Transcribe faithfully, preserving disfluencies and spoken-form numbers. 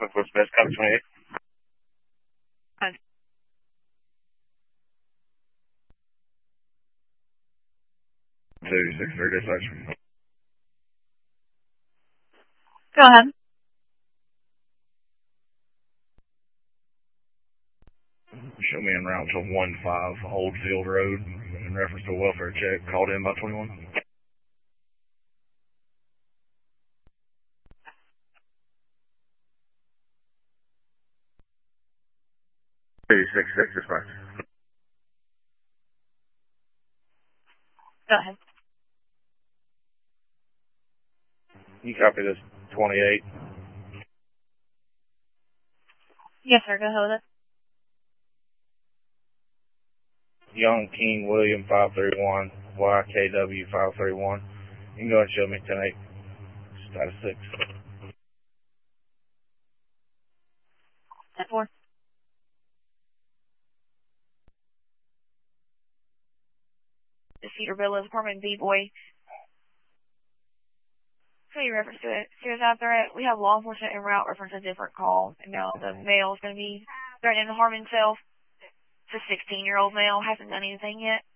What's best? Copy twenty-eight. Fine. Two six three dispatch. Go ahead. Show me en route to one five Old Field Road in reference to a welfare check called in by twenty-one. two six six dispatch. Go ahead. You copy this twenty-eight? Yes, sir. Go ahead with it. Young King William five three one, Y K W five three one. You can go ahead and show me ten eight. Status six. ten four. The Cedar Villas, apartment B boy. So you reference to it. Suicide threat. We have law enforcement en route reference a different call. And now the male is going to be threatening to harm himself. It's a sixteen year old male. Hasn't done anything yet.